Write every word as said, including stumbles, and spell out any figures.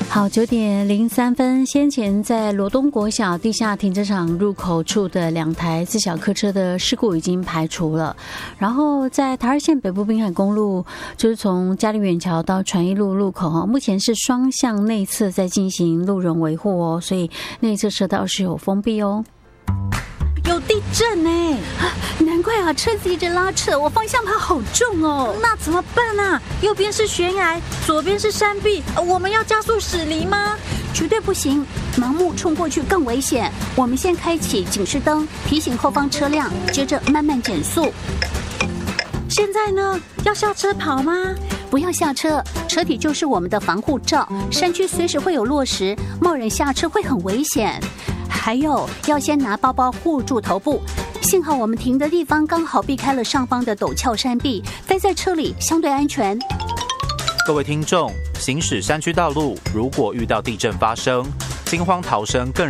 好，九点零三分，先前在罗东国小地下停车场入口处的两台自小客车的事故已经排除了，然后在台二线北部滨海公路，就是从嘉陵远桥到传艺路路口哈，目前是双向内侧在进行路人维护哦，所以内侧车道是有封闭哦。有地震哎、 啊！难怪啊，车子一直拉扯，我方向盘好重哦。 那怎么办啊？右边是悬崖，左边是山壁，我们要加速驶离吗？ 绝对不行，盲目冲过去更危险。我们先开启警示灯，提醒后方车辆，接着慢慢减速。 现在呢？要下车跑吗？ 不要下车，车体就是我们的防护罩。山区随时会有落石，贸然下车会很危险。还有，要先拿包包护住头部。幸好我们停的地方刚好避开了上方的陡峭山壁，待在车里相对安全。 各位听众，行驶山区道路，如果遇到地震发生，惊慌逃生更